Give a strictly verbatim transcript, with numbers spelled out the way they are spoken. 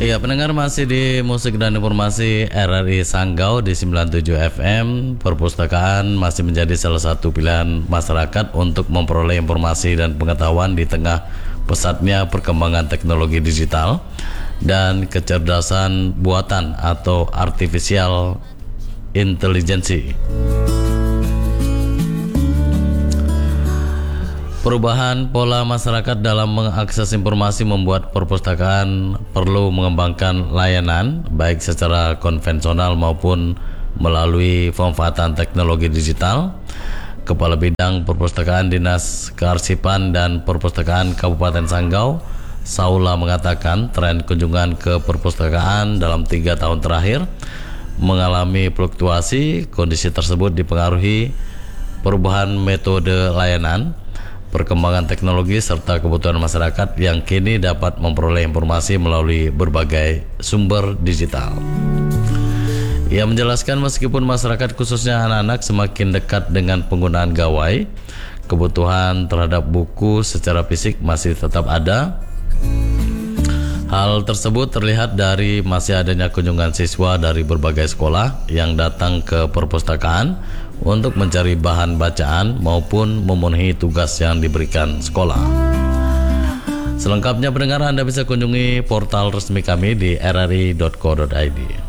Iya, pendengar masih di Musik dan Informasi R R I Sanggau di sembilan puluh tujuh F M. Perpustakaan masih menjadi salah satu pilihan masyarakat untuk memperoleh informasi dan pengetahuan di tengah pesatnya perkembangan teknologi digital dan kecerdasan buatan atau artificial intelligence. Perubahan pola masyarakat dalam mengakses informasi membuat perpustakaan perlu mengembangkan layanan baik secara konvensional maupun melalui pemanfaatan teknologi digital. Kepala Bidang Perpustakaan Dinas Kearsipan dan Perpustakaan Kabupaten Sanggau, Saula, mengatakan tren kunjungan ke perpustakaan dalam tiga tahun terakhir mengalami fluktuasi. Kondisi tersebut dipengaruhi perubahan metode layanan, perkembangan teknologi serta kebutuhan masyarakat yang kini dapat memperoleh informasi melalui berbagai sumber digital. Ia menjelaskan meskipun masyarakat khususnya anak-anak semakin dekat dengan penggunaan gawai, kebutuhan terhadap buku secara fisik masih tetap ada. Hal tersebut terlihat dari masih adanya kunjungan siswa dari berbagai sekolah yang datang ke perpustakaan untuk mencari bahan bacaan maupun memenuhi tugas yang diberikan sekolah. Selengkapnya pendengar, Anda bisa kunjungi portal resmi kami di r r i dot co dot i d.